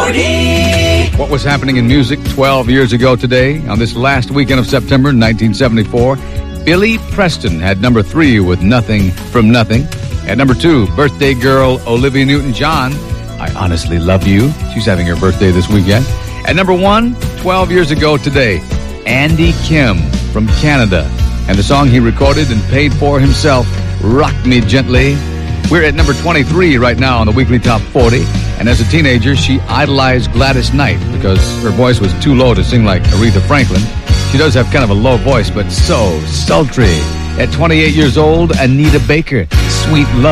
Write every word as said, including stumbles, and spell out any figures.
forty. What was happening in music twelve years ago today? On this last weekend of September nineteen seventy-four, Billy Preston had number three with Nothing from Nothing. At number two, birthday girl Olivia Newton-John, I Honestly Love You. She's having her birthday this weekend. At number one, twelve years ago today, Andy Kim from Canada. And the song he recorded and paid for himself, Rock Me Gently. We're at number twenty-three right now on the Weekly Top forty. And as a teenager, she idolized Gladys Knight because her voice was too low to sing like Aretha Franklin. She does have kind of a low voice, but so sultry. At twenty-eight years old, Anita Baker, Sweet Love.